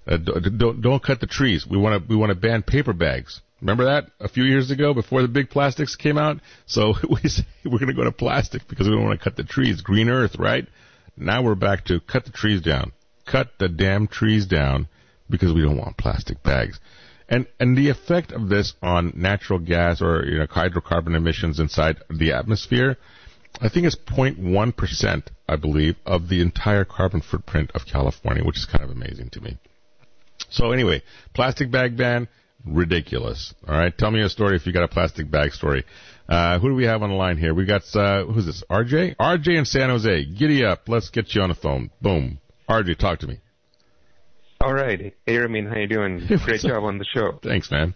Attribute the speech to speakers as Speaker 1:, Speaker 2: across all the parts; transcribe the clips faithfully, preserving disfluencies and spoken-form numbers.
Speaker 1: Uh, don't don't cut the trees. We want to we want to ban paper bags. Remember that a few years ago before the big plastics came out? So we say we're going to go to plastic because we don't want to cut the trees. Green Earth, right? Now we're back to cut the trees down. Cut the damn trees down because we don't want plastic bags. And and the effect of this on natural gas or you know hydrocarbon emissions inside the atmosphere, I think is zero point one percent, I believe, of the entire carbon footprint of California, which is kind of amazing to me. So anyway, plastic bag ban, ridiculous. All right, tell me a story if you got a plastic bag story. Uh, who do we have on the line here? We got, uh, who's this, R J? R J in San Jose. Giddy up. Let's get you on the phone. Boom. R J, talk to me.
Speaker 2: All right. Hey, Ramin, how you doing? Great job on the show.
Speaker 1: Thanks, man.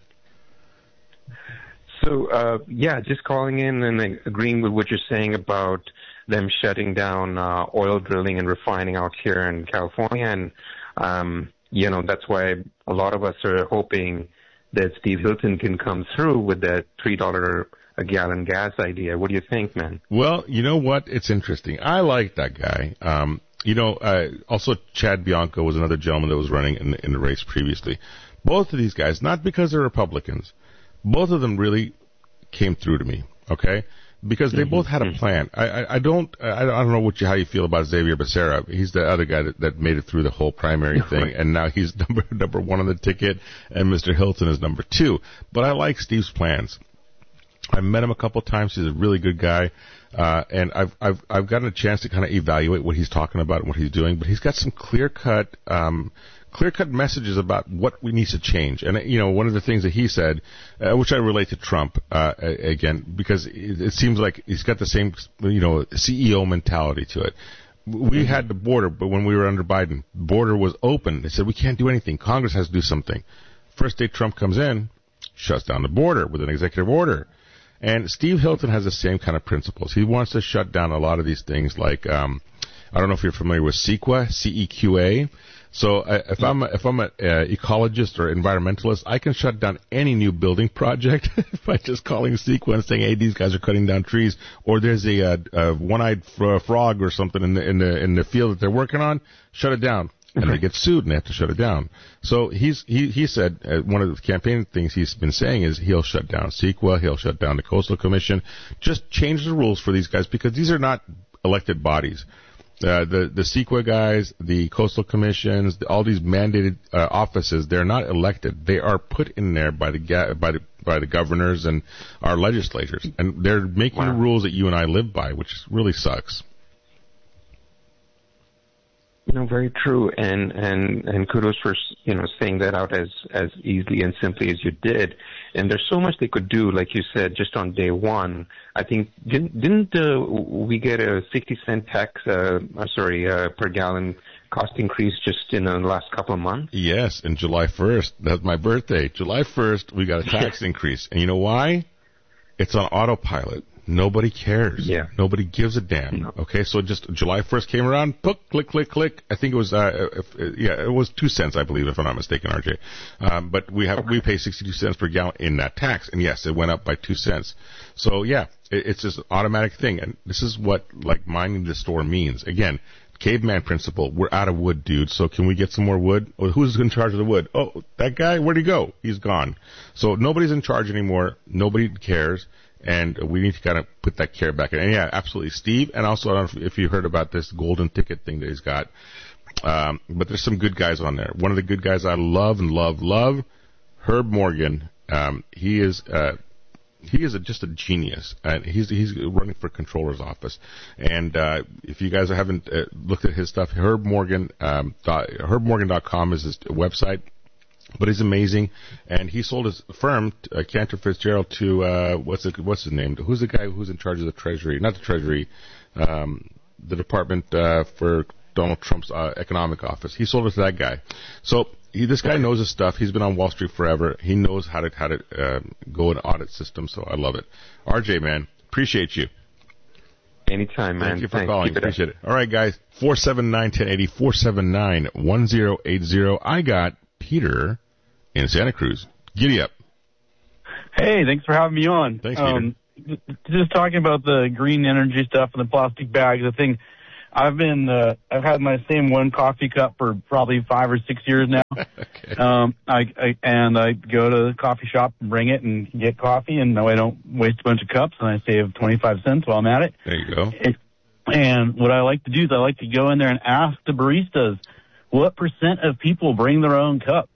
Speaker 2: So, uh, yeah, just calling in and agreeing with what you're saying about them shutting down uh, oil drilling and refining out here in California. And, um, you know, that's why a lot of us are hoping that Steve Hilton can come through with that three dollars a gallon gas idea. What do you think, man?
Speaker 1: Well, you know what? It's interesting. I like that guy. Um, you know, uh, also Chad Bianco was another gentleman that was running in the, in the race previously. Both of these guys, not because they're Republicans, both of them really came through to me, okay? Because they mm-hmm. both had a plan. I, I, I don't I don't know what you, how you feel about Xavier Becerra. He's the other guy that, that made it through the whole primary thing, and now he's number number one on the ticket, and Mister Hilton is number two. But I like Steve's plans. I met him a couple of times. He's a really good guy, uh, and I've I've I've gotten a chance to kind of evaluate what he's talking about and what he's doing. But he's got some clear cut. Um, clear-cut messages about what we need to change. And, you know, one of the things that he said, uh, which I relate to Trump, uh, again, because it, it seems like he's got the same, you know, C E O mentality to it. We mm-hmm. had the border, but when we were under Biden, the border was open. They said, we can't do anything. Congress has to do something. First day Trump comes in, shuts down the border with an executive order. And Steve Hilton has the same kind of principles. He wants to shut down a lot of these things like, um, I don't know if you're familiar with CEQA, C E Q A. So uh, if I'm a, if I'm an uh, ecologist or environmentalist, I can shut down any new building project by just calling CEQA and saying, "Hey, these guys are cutting down trees," or there's a, uh, a one-eyed fr- frog or something in the in the in the field that they're working on. Shut it down, and they get sued and they have to shut it down. So he's he he said uh, one of the campaign things he's been saying is he'll shut down CEQA, he'll shut down the Coastal Commission, just change the rules for these guys because these are not elected bodies. Uh, the the CEQA guys, the coastal commissions, the, all these mandated uh, offices, they're not elected. They are put in there by the ga- by the by the governors and our legislators, and they're making wow. the rules that you and I live by, which really sucks.
Speaker 2: You know, very true, and and and kudos for you know saying that out as as easily and simply as you did. And there's so much they could do, like you said, just on day one. I think didn't didn't uh, we get a sixty cent tax? Uh, sorry, uh, per gallon cost increase just in the last couple of months?
Speaker 1: Yes, and July first. That's my birthday. July first, we got a tax increase, and you know why? It's on autopilot. Nobody cares.
Speaker 2: Yeah.
Speaker 1: Nobody gives a damn.
Speaker 2: No.
Speaker 1: Okay, so just July first came around, book, click, click, click. I think it was, uh, if, yeah, it was two cents, I believe, if I'm not mistaken, R J. Um, but we have, okay. we pay sixty-two cents per gallon in that tax. And yes, it went up by two cents. So yeah, it, it's just an automatic thing. And this is what, like, minding the store means. Again, caveman principle. We're out of wood, dude. So can we get some more wood? Well, who's in charge of the wood? Oh, that guy? Where'd he go? He's gone. So nobody's in charge anymore. Nobody cares. And we need to kind of put that care back in. And yeah, absolutely. Steve, and also, I don't know if you heard about this golden ticket thing that he's got. Um, but there's some good guys on there. One of the good guys I love and love, love, Herb Morgan. Um, he is, uh, he is a, just a genius. And he's, he's running for controller's office. And, uh, if you guys haven't uh, looked at his stuff, Herb Morgan, um, dot, herb morgan dot com is his website. But he's amazing, and he sold his firm, uh, Cantor Fitzgerald, to uh, what's the, what's his name? Who's the guy who's in charge of the Treasury? Not the Treasury, um, the Department uh, for Donald Trump's uh, economic office. He sold it to that guy. So he, this guy knows his stuff. He's been on Wall Street forever. He knows how to how to uh, go an audit system. So I love it. R J, man, appreciate you.
Speaker 2: Anytime, man.
Speaker 1: Thank you for
Speaker 2: Thanks.
Speaker 1: calling.
Speaker 2: Keep it
Speaker 1: Appreciate
Speaker 2: up.
Speaker 1: it. All right, guys. four seven nine, one zero eight zero, four seven nine, one zero eight zero. I got Peter in Santa Cruz. Giddy up.
Speaker 3: Hey, thanks for having me on.
Speaker 1: Thanks, Peter.
Speaker 3: Um, just talking about the green energy stuff and the plastic bags, I think I've been, uh, I've had my same one coffee cup for probably five or six years now.
Speaker 1: Okay.
Speaker 3: Um, I, I, and I go to the coffee shop and bring it and get coffee, and no, I don't waste a bunch of cups, and I save twenty-five cents while I'm at it.
Speaker 1: There you go.
Speaker 3: It, and what I like to do is I like to go in there and ask the baristas, what percent of people bring their own cup?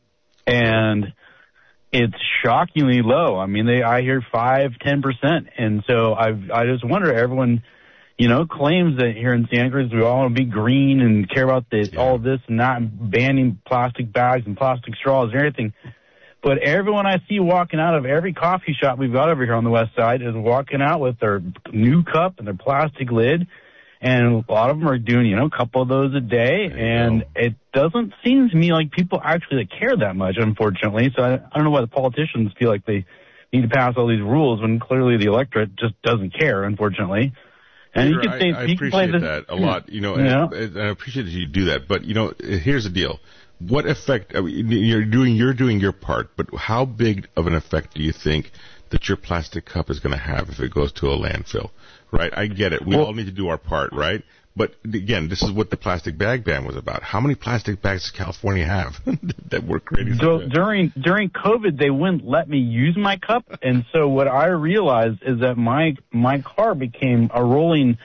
Speaker 3: And it's shockingly low. I mean, they, I hear five, ten percent. And so I, I just wonder, everyone, you know, claims that here in Santa Cruz we all want to be green and care about this, yeah. all this, and not banning plastic bags and plastic straws and everything. But everyone I see walking out of every coffee shop we've got over here on the west side is walking out with their new cup and their plastic lid. And a lot of them are doing, you know, a couple of those a day. And
Speaker 1: go.
Speaker 3: It doesn't seem to me like people actually care that much, unfortunately. So I, I don't know why the politicians feel like they need to pass all these rules when clearly the electorate just doesn't care, unfortunately. And
Speaker 1: Peter,
Speaker 3: you can say,
Speaker 1: I, I
Speaker 3: you
Speaker 1: appreciate
Speaker 3: can
Speaker 1: that a lot, you know, and,
Speaker 3: yeah.
Speaker 1: and I appreciate that you do that. But, you know, here's the deal. What effect, I mean, you're doing, you're doing your part, but how big of an effect do you think that your plastic cup is going to have if it goes to a landfill? Right? I get it. We well, all need to do our part, right? But again, this is what the plastic bag ban was about. How many plastic bags does California have that we're creating?
Speaker 3: So
Speaker 1: like
Speaker 3: during during COVID, they wouldn't let me use my cup, and so what I realized is that my my car became a rolling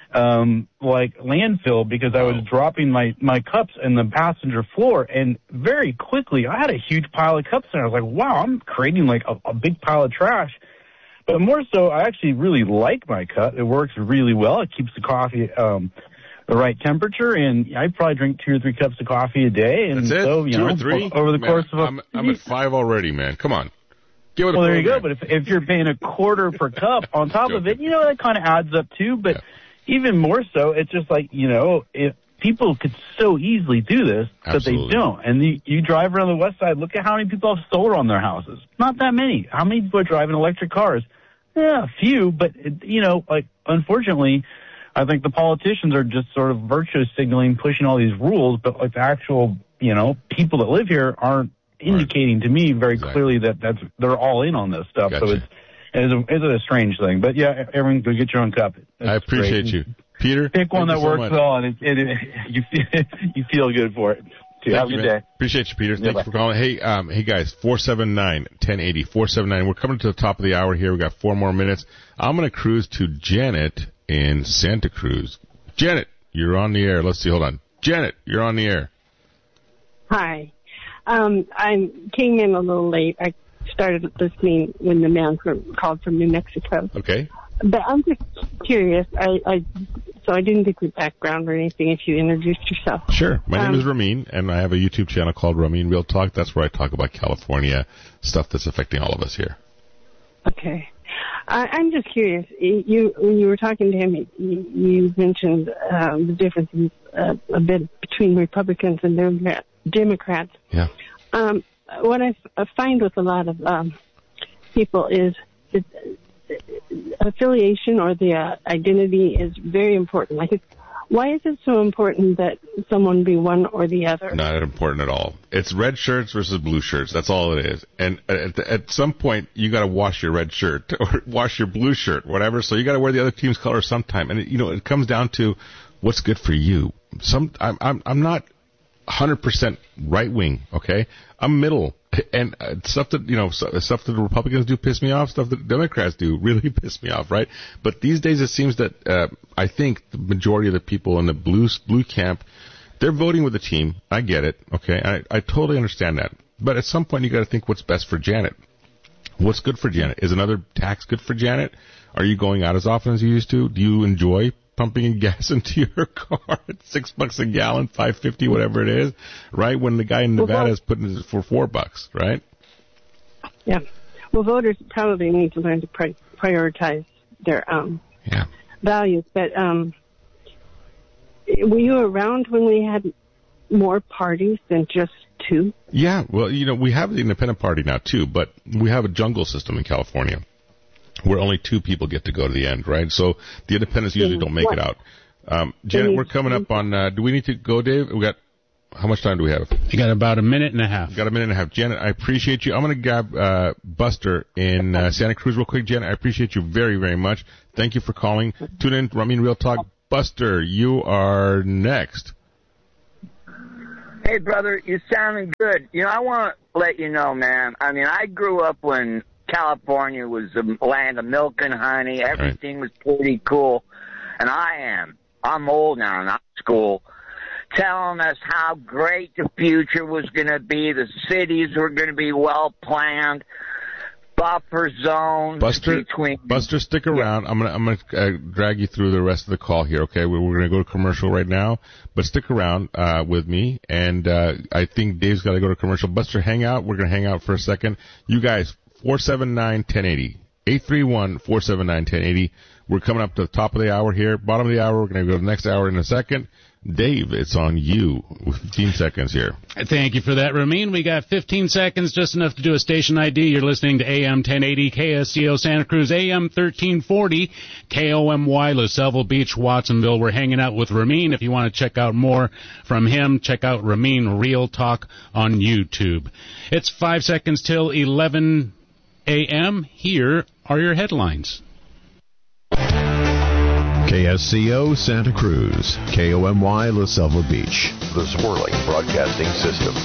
Speaker 3: um like landfill because I was oh. dropping my my cups in the passenger floor, and very quickly I had a huge pile of cups, and I was like, wow, I'm creating like a, a big pile of trash. But more so, I actually really like my cup. It works really well. It keeps the coffee um, the right temperature, and I probably drink two or three cups of coffee a day. And
Speaker 1: That's it?
Speaker 3: so, you
Speaker 1: two
Speaker 3: know,
Speaker 1: or three?
Speaker 3: over the
Speaker 1: man,
Speaker 3: course of a
Speaker 1: I'm, I'm at five already, man. Come on. Get with
Speaker 3: well,
Speaker 1: the
Speaker 3: there you go.
Speaker 1: program.
Speaker 3: But if, if you're paying a quarter per cup on top of it, you know, that kind of adds up too. But yeah. even more so, it's just like, you know, if people could so easily do this,
Speaker 1: Absolutely.
Speaker 3: but they don't. And you, you drive around the west side, look at how many people have solar on their houses. Not that many. How many people are driving electric cars? Yeah, a few, but, you know, like, unfortunately, I think the politicians are just sort of virtue signaling, pushing all these rules, but, like, the actual, you know, people that live here aren't indicating to me very exactly. clearly that that's they're all in on this stuff.
Speaker 1: Gotcha.
Speaker 3: So it's, it's, a, it's a strange thing. But, yeah, everyone go get your own cup. It's
Speaker 1: I appreciate
Speaker 3: great.
Speaker 1: you. Peter?
Speaker 3: Pick one that
Speaker 1: so
Speaker 3: works
Speaker 1: much.
Speaker 3: well, and it, it, it, you, feel, you feel good for it.
Speaker 1: Thank
Speaker 3: Have a
Speaker 1: you,
Speaker 3: good
Speaker 1: man.
Speaker 3: day.
Speaker 1: Appreciate you, Peter.
Speaker 3: Yeah,
Speaker 1: Thanks
Speaker 3: bye.
Speaker 1: for calling. Hey, um, hey guys, four seven nine, one zero eight zero, four seven nine. We're coming to the top of the hour here. We got four more minutes. I'm going to cruise to Janet in Santa Cruz. Janet, you're on the air. Let's see. Hold on. Janet, you're on the air.
Speaker 4: Hi. Um, I came in a little late. I started listening when the man called from New Mexico.
Speaker 1: Okay.
Speaker 4: But I'm just curious. I, I so I didn't get your background or anything if you introduced yourself.
Speaker 1: Sure. My
Speaker 4: um,
Speaker 1: name is Ramin, and I have a YouTube channel called Ramin Real Talk. That's where I talk about California stuff that's affecting all of us here.
Speaker 4: Okay. I, I'm just curious. You when you were talking to him, you, you mentioned um, the differences uh, a bit between Republicans and Democrat, Democrats.
Speaker 1: Yeah.
Speaker 4: Um, what I, I find with a lot of um, people is that affiliation or the uh, identity is very important. Like, it's, why is it so important that someone be one or the other?
Speaker 1: Not important at all. It's red shirts versus blue shirts. That's all it is. And at, at some point, you got to wash your red shirt or wash your blue shirt, whatever. So you got to wear the other team's color sometime. And it, you know, it comes down to what's good for you. Some I'm I'm, I'm not one hundred percent right wing. Okay, I'm middle. And uh, stuff that, you know, stuff that the Republicans do piss me off, stuff that the Democrats do really piss me off, right? But these days it seems that, uh, I think the majority of the people in the blue, blue camp, they're voting with the team. I get it, okay? I, I totally understand that. But at some point you gotta think what's best for Janet. What's good for Janet? Is another tax good for Janet? Are you going out as often as you used to? Do you enjoy pumping gas into your car at six bucks a gallon, five fifty, whatever it is, right? When the guy in Nevada well, is putting it for four bucks, right?
Speaker 4: Yeah. Well, voters probably need to learn to pri- prioritize their um
Speaker 1: yeah.
Speaker 4: values. But um, were you around when we had more parties than just two?
Speaker 1: Yeah. Well, you know, we have the independent party now too, but we have a jungle system in California, where only two people get to go to the end, right? So the independents usually don't make it out. Um, Janet, we're coming up on, uh, do we need to go, Dave? We got, how much time do we have?
Speaker 5: You got about a minute and a half.
Speaker 1: We got a minute and a half. Janet, I appreciate you. I'm going to grab uh, Buster in uh, Santa Cruz real quick. Janet, I appreciate you very, very much. Thank you for calling. Tune in, Ramin Real Talk. Buster, you are next.
Speaker 5: Hey, brother, you're sounding good. You know, I want to let you know, man. I mean, I grew up when California was the land of milk and honey. Everything right. was pretty cool. And I am. I'm old now, not school. Telling us how great the future was going to be. The cities were going to be well planned. Buffer zones
Speaker 1: Buster,
Speaker 5: between.
Speaker 1: Buster, stick around. Yeah. I'm gonna I'm gonna uh, drag you through the rest of the call here. Okay, we're, we're gonna go to commercial right now, but stick around uh, with me. And uh, I think Dave's got to go to commercial. Buster, hang out. We're gonna hang out for a second. You guys, four seven nine, one zero eight zero. eight three one, four seven nine, one zero eight zero. We're coming up to the top of the hour here. Bottom of the hour, we're going to go to the next hour in a second. Dave, it's on you with fifteen seconds here.
Speaker 6: Thank you for that, Ramin. We got fifteen seconds, just enough to do a station I D. You're listening to A M ten eighty K S C O Santa Cruz, A M thirteen forty K O M Y La Selva Beach, Watsonville. We're hanging out with Ramin. If you want to check out more from him, check out Ramin Real Talk on YouTube. It's five seconds till eleven a.m. Here are your headlines.
Speaker 7: K S C O Santa Cruz, K O M Y La Selva Beach, the Swirling Broadcasting System.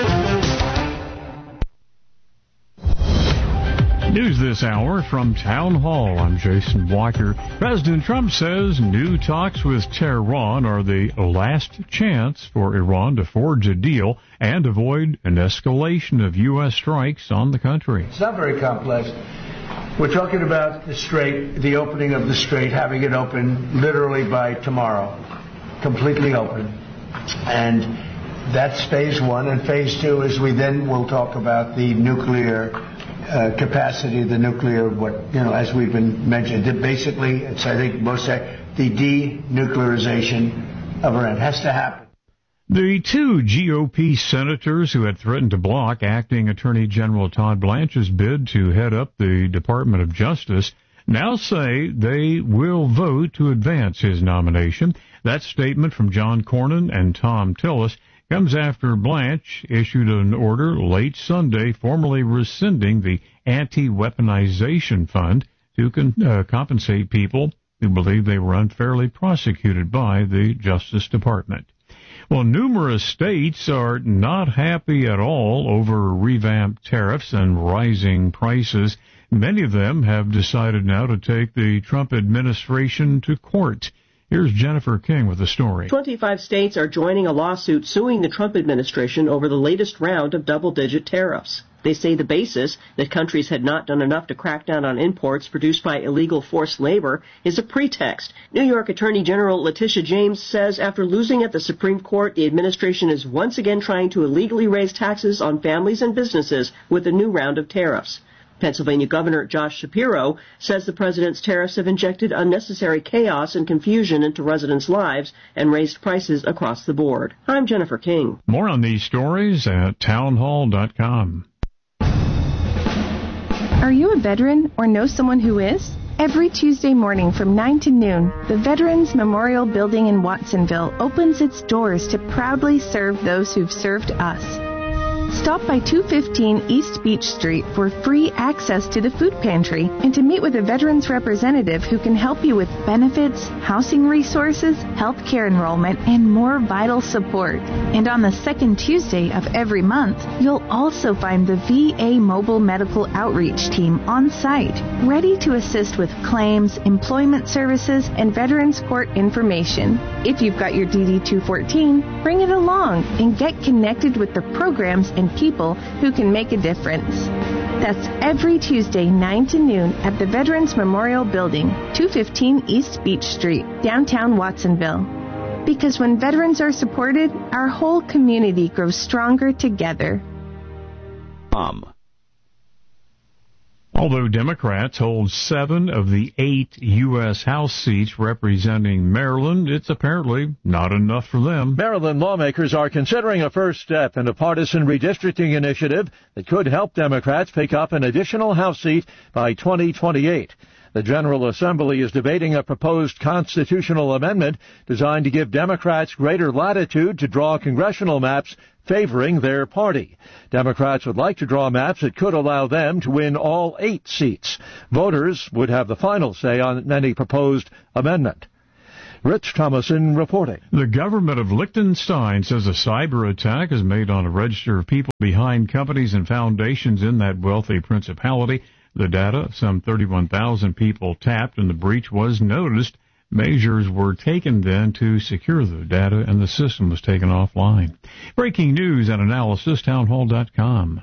Speaker 8: News this hour from Town Hall. I'm Jason Walker. President Trump says new talks with Tehran are the last chance for Iran to forge a deal and avoid an escalation of U S strikes on the country.
Speaker 9: It's not very complex. We're talking about the strait, the opening of the strait, having it open literally by tomorrow, completely open. And that's phase one. And phase two is we then will talk about the nuclear uh, capacity, the nuclear, what, you know, as we've been mentioned. Basically, it's, I think, most the denuclearization of Iran has to happen.
Speaker 8: The two G O P senators who had threatened to block acting Attorney General Todd Blanche's bid to head up the Department of Justice now say they will vote to advance his nomination. That statement from John Cornyn and Tom Tillis comes after Blanche issued an order late Sunday formally rescinding the anti-weaponization fund to con- uh, compensate people who believe they were unfairly prosecuted by the Justice Department. Well, numerous states are not happy at all over revamped tariffs and rising prices. Many of them have decided now to take the Trump administration to court. Here's Jennifer King with the story.
Speaker 10: twenty-five states are joining a lawsuit suing the Trump administration over the latest round of double-digit tariffs. They say the basis, that countries had not done enough to crack down on imports produced by illegal forced labor, is a pretext. New York Attorney General Letitia James says after losing at the Supreme Court, the administration is once again trying to illegally raise taxes on families and businesses with a new round of tariffs. Pennsylvania Governor Josh Shapiro says the president's tariffs have injected unnecessary chaos and confusion into residents' lives and raised prices across the board. I'm Jennifer King.
Speaker 8: More on these stories at townhall dot com.
Speaker 11: Are you a veteran or know someone who is? Every Tuesday morning from nine to noon, the Veterans Memorial Building in Watsonville opens its doors to proudly serve those who've served us. Stop by two fifteen East Beach Street for free access to the food pantry and to meet with a veterans representative who can help you with benefits, housing resources, health care enrollment, and more vital support. And on the second Tuesday of every month, you'll also find the V A Mobile Medical Outreach Team on site, ready to assist with claims, employment services, and Veterans Court information. If you've got your D D two fourteen, bring it along and get connected with the programs and people who can make a difference. That's every Tuesday, nine to noon at the Veterans Memorial Building, two fifteen East Beach Street, downtown Watsonville. Because when veterans are supported, our whole community grows stronger together.
Speaker 7: Um.
Speaker 8: Although Democrats hold seven of the eight U S House seats representing Maryland, it's apparently not enough for them.
Speaker 12: Maryland lawmakers are considering a first step in a partisan redistricting initiative that could help Democrats pick up an additional House seat by twenty twenty-eight. The General Assembly is debating a proposed constitutional amendment designed to give Democrats greater latitude to draw congressional maps favoring their party. Democrats would like to draw maps that could allow them to win all eight seats. Voters would have the final say on any proposed amendment. Rich Thomason reporting.
Speaker 8: The government of Liechtenstein says a cyber attack is made on a register of people behind companies and foundations in that wealthy principality. The data of some thirty-one thousand people tapped, and the breach was noticed. Measures were taken then to secure the data, and the system was taken offline. Breaking news and analysis, townhall dot com.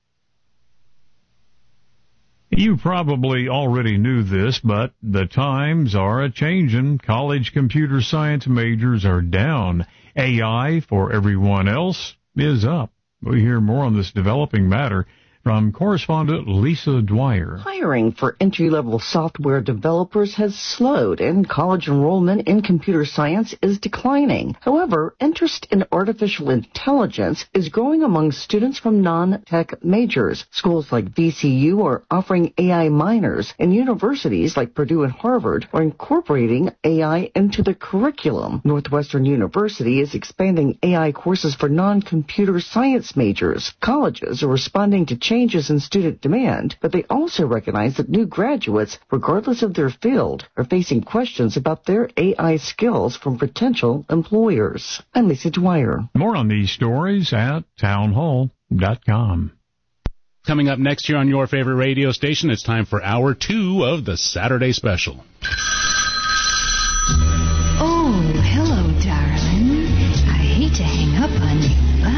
Speaker 8: You probably already knew this, but the times are a-changin'. College computer science majors are down. A I for everyone else is up. We hear more on this developing matter from correspondent Lisa Dwyer.
Speaker 13: Hiring for entry-level software developers has slowed, and college enrollment in computer science is declining. However, interest in artificial intelligence is growing among students from non-tech majors. Schools like V C U are offering A I minors, and universities like Purdue and Harvard are incorporating A I into the curriculum. Northwestern University is expanding A I courses for non-computer science majors. Colleges are responding to changes in student demand, but they also recognize that new graduates, regardless of their field, are facing questions about their A I skills from potential employers. I'm Lisa Dwyer.
Speaker 8: More on these stories at townhall dot com.
Speaker 6: Coming up next year on your favorite radio station, it's time for hour two of the Saturday Special.